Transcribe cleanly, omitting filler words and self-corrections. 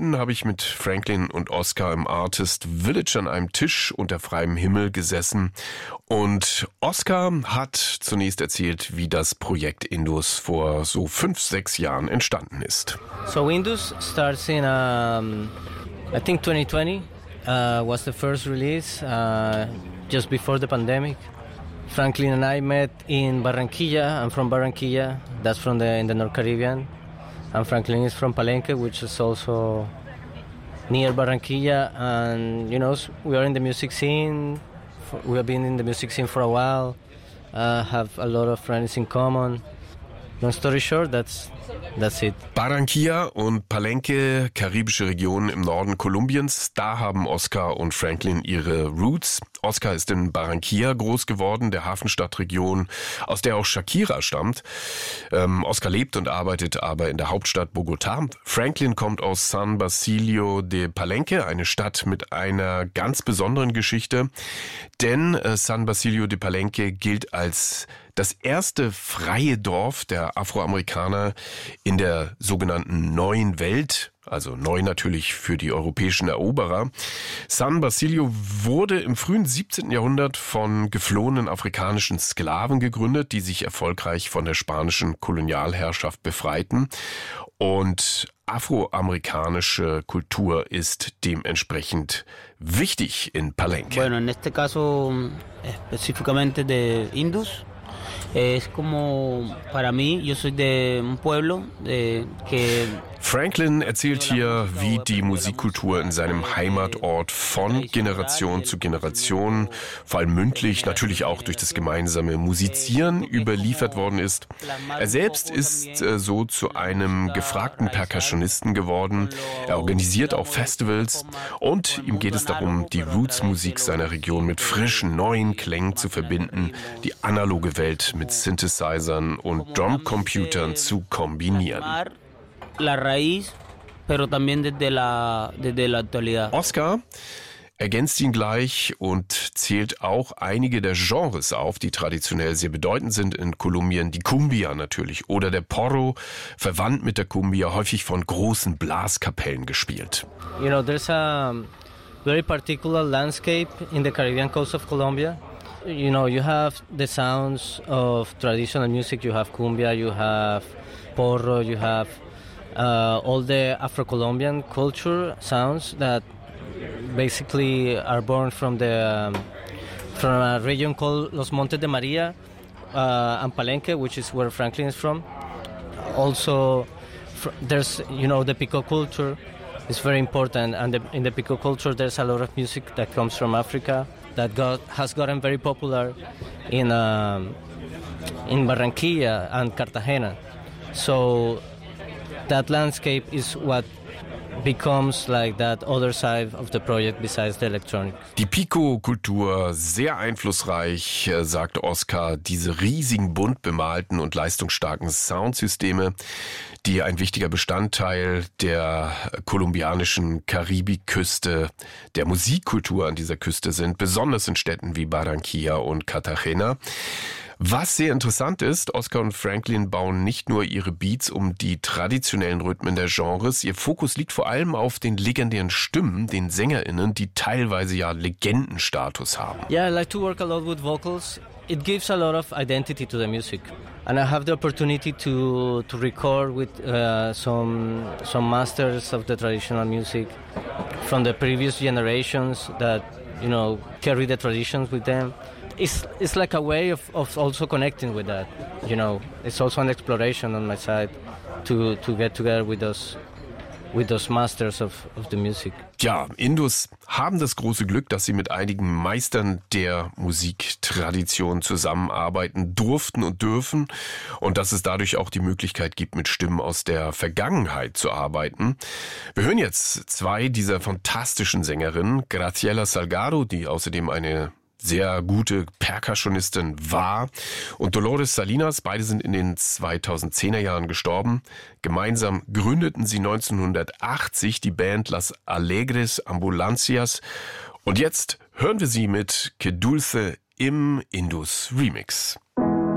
Vorhin habe ich mit Franklin und Oscar im Artist Village an einem Tisch unter freiem Himmel gesessen. Und Oscar hat zunächst erzählt, wie das Projekt Indus vor so 5-6 Jahren entstanden ist. So Indus starts in, I think 2020 was the first release, just before the pandemic. Franklin and I met in Barranquilla. I'm from Barranquilla. That's in the North Caribbean. And Franklin is from Palenque, which is also near Barranquilla. And, we are in the music scene. We have been in the music scene for a while. Have a lot of friends in common. Long story short, that's it. Barranquilla und Palenque, karibische Region im Norden Kolumbiens, da haben Oscar und Franklin ihre Roots. Oscar ist in Barranquilla groß geworden, der Hafenstadtregion, aus der auch Shakira stammt. Oscar lebt und arbeitet aber in der Hauptstadt Bogotá. Franklin kommt aus San Basilio de Palenque, eine Stadt mit einer ganz besonderen Geschichte. Denn San Basilio de Palenque gilt als das erste freie Dorf der Afroamerikaner in der sogenannten Neuen Welt. Also neu natürlich für die europäischen Eroberer. San Basilio wurde im frühen 17. Jahrhundert von geflohenen afrikanischen Sklaven gegründet, die sich erfolgreich von der spanischen Kolonialherrschaft befreiten. Und afroamerikanische Kultur ist dementsprechend wichtig in Palenque. Bueno, en este caso específicamente de Indus. Es como para mí, yo soy de un pueblo que Franklin erzählt hier, wie die Musikkultur in seinem Heimatort von Generation zu Generation, vor allem mündlich, natürlich auch durch das gemeinsame Musizieren überliefert worden ist. Er selbst ist so zu einem gefragten Percussionisten geworden. Er organisiert auch Festivals und ihm geht es darum, die Roots-Musik seiner Region mit frischen, neuen Klängen zu verbinden, die analoge Welt mit Synthesizern und Drumcomputern zu kombinieren. La raíz, pero también desde la actualidad. Oscar ergänzt ihn gleich und zählt auch einige der Genres auf, die traditionell sehr bedeutend sind in Kolumbien. Die Cumbia natürlich oder der Porro, verwandt mit der Cumbia, häufig von großen Blaskapellen gespielt. There's a very particular landscape in the Caribbean coast of Colombia. You have the sounds of traditional music. You have cumbia, you have porro, you have all the Afro-Colombian culture sounds that basically are born from a region called Los Montes de Maria and Palenque, which is where Franklin is from. Also, there's the Pico culture is very important, and in the Pico culture there's a lot of music that comes from Africa that has gotten very popular in Barranquilla and Cartagena. So that landscape is what becomes like that other side of the project besides the electronic. Die Pico-Kultur, sehr einflussreich, sagt Oscar, diese riesigen, bunt bemalten und leistungsstarken Soundsysteme, die ein wichtiger Bestandteil der kolumbianischen Karibikküste, der Musikkultur an dieser Küste sind, besonders in Städten wie Barranquilla und Cartagena. Was sehr interessant ist, Oscar und Franklin bauen nicht nur ihre Beats um die traditionellen Rhythmen der Genres, ihr Fokus liegt vor allem auf den legendären Stimmen, den SängerInnen, die teilweise ja Legendenstatus haben. Yeah, I like to work a lot with vocals. It gives a lot of identity to the music. And I have the opportunity to record with some masters of the traditional music from the previous generations that, carry the traditions with them. It's like a way of also connecting with that, It's also an exploration on my side to get together with those masters of the music. Ja, Indus haben das große Glück, dass sie mit einigen Meistern der Musiktradition zusammenarbeiten durften und dürfen und dass es dadurch auch die Möglichkeit gibt, mit Stimmen aus der Vergangenheit zu arbeiten. Wir hören jetzt 2 dieser fantastischen Sängerinnen, Graciela Salgado, die außerdem eine sehr gute Percussionistin war, und Dolores Salinas, beide sind in den 2010er Jahren gestorben. Gemeinsam gründeten sie 1980 die Band Las Alegres Ambulancias und jetzt hören wir sie mit Que Dulce im Indus Remix.